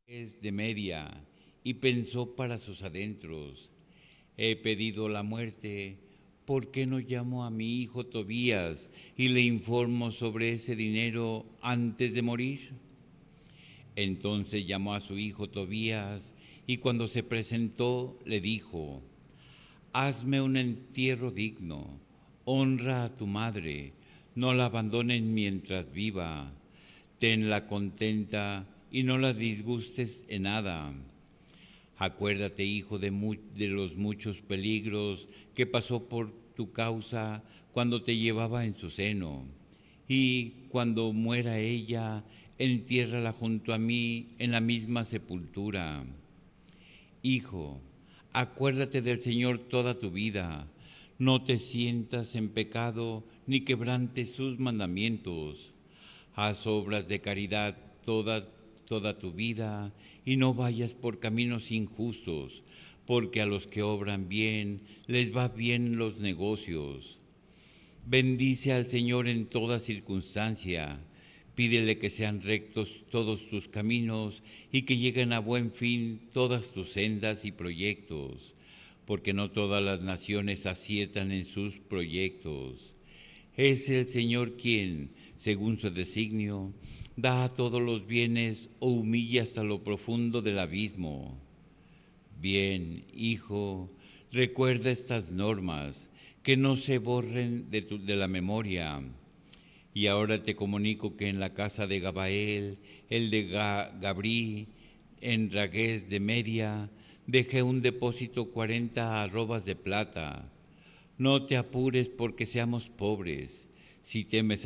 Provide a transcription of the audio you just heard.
Es de media, y pensó para sus adentros: he pedido la muerte, ¿por qué no llamo a mi hijo Tobías y le informo sobre ese dinero antes de morir? Entonces llamó a su hijo Tobías, y cuando se presentó le dijo: hazme un entierro digno, honra a tu madre, no la abandones mientras viva, tenla contenta y no la disgustes en nada. Acuérdate, hijo, de los muchos peligros que pasó por tu causa cuando te llevaba en su seno. Y cuando muera ella, entiérrala junto a mí en la misma sepultura. Hijo, acuérdate del Señor toda tu vida. No te sientas en pecado ni quebrantes sus mandamientos. Haz obras de caridad toda tu vida y no vayas por caminos injustos, porque a los que obran bien les va bien los negocios. Bendice al Señor en toda circunstancia. Pídele que sean rectos todos tus caminos y que lleguen a buen fin todas tus sendas y proyectos, porque no todas las naciones aciertan en sus proyectos. Es el Señor quien, según su designio, da a todos los bienes o humilla hasta lo profundo del abismo. Bien, hijo, recuerda estas normas, que no se borren de la memoria. Y ahora te comunico que en la casa de Gabael, el de Gabrí, en Ragués de Media, dejé un depósito 40 arrobas de plata. No te apures porque seamos pobres. Si temes